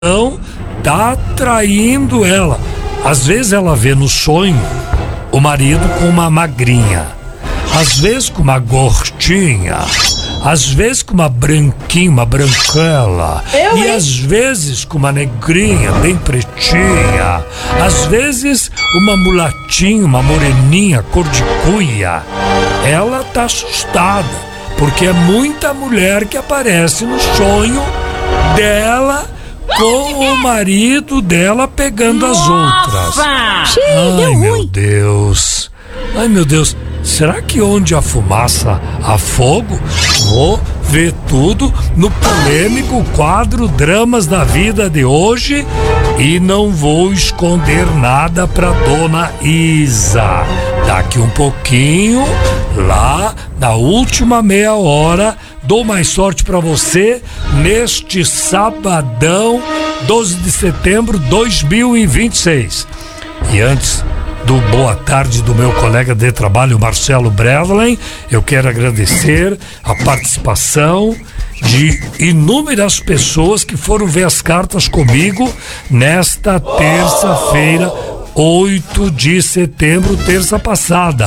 tá traindo ela. Às vezes ela vê no sonho o marido com uma magrinha, às vezes com uma gordinha, às vezes com uma branquinha, uma branquela, às vezes com uma negrinha, bem pretinha, às vezes uma mulatinha, uma moreninha, cor de cuia. Ela tá assustada, porque é muita mulher que aparece no sonho dela com o marido dela pegando as outras. Ai, meu Deus. Ai, meu Deus. Será que onde há fumaça há fogo? Vou ver tudo no polêmico quadro Dramas da Vida de hoje e não vou esconder nada pra dona Isa. Daqui um pouquinho, lá na última meia hora, dou mais sorte pra você neste sabadão, 12 de setembro de 2026. E antes do boa tarde do meu colega de trabalho Marcelo Bredlen, eu quero agradecer a participação de inúmeras pessoas que foram ver as cartas comigo nesta terça-feira, 8 de setembro, terça passada.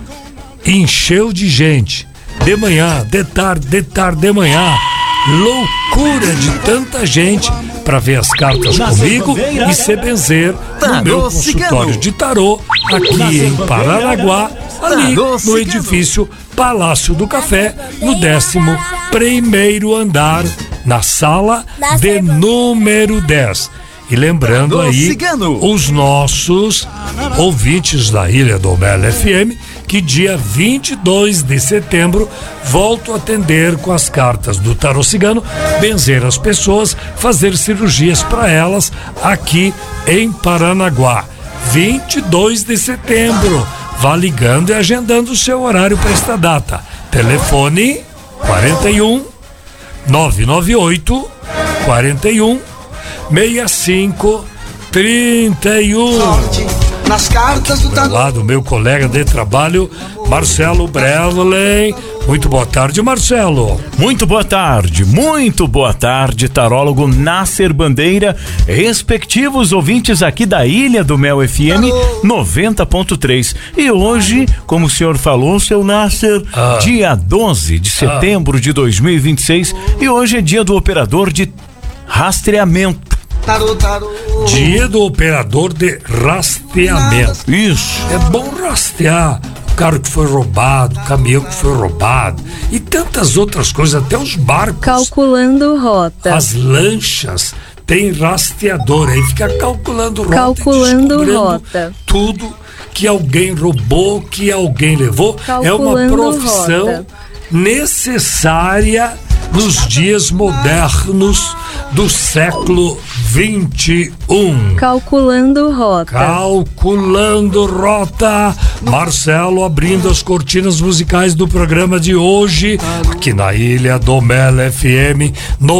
Encheu de gente, de manhã, de tarde, de manhã. Loucura de tanta gente para ver as cartas comigo e se benzer no meu consultório de tarô aqui em Paranaguá, ali no edifício Palácio do Café, no 11º andar, na sala de número 10. E lembrando aí os nossos ouvintes da Ilha do Mel FM que dia 22 de setembro volto a atender com as cartas do Tarô Cigano, benzer as pessoas, fazer cirurgias para elas aqui em Paranaguá. 22 de setembro. Vá ligando e agendando o seu horário para esta data. Telefone 41 998 41 65 31. Nas cartas do Tarô. Lá do meu colega de trabalho, Marcelo Bredlen. Muito boa tarde, Marcelo. Muito boa tarde, tarólogo Nasser Bandeira, respectivos ouvintes aqui da Ilha do Mel FM 90.3. E hoje, como o senhor falou, seu Nasser, dia 12 de setembro de 2026, e hoje é dia do operador de rastreamento. Dia do operador de rastreamento. Isso. É bom rastrear o carro que foi roubado, o caminhão que foi roubado e tantas outras coisas, até os barcos. Calculando rota. As lanchas tem rastreador, aí fica calculando rota. Calculando rota. Tudo que alguém roubou, que alguém levou. Calculando é uma profissão rota. Necessária nos dias modernos do século 21. Calculando rota. Calculando rota. Marcelo abrindo as cortinas musicais do programa de hoje, aqui na Ilha do Mel FM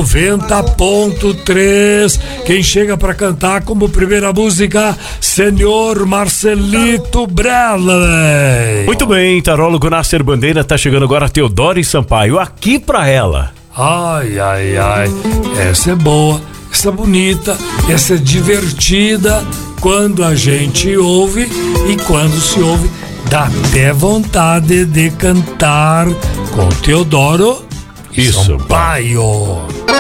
90.3. Quem chega para cantar como primeira música, senhor Marcelito Bredlen. Muito bem, tarólogo Nasser Bandeira, tá chegando agora a Teodoro Sampaio, aqui pra ela. Ai, ai, ai, essa é boa, essa é bonita, essa é divertida. Quando a gente ouve e quando se ouve, dá até vontade de cantar com Teodoro Sampaio.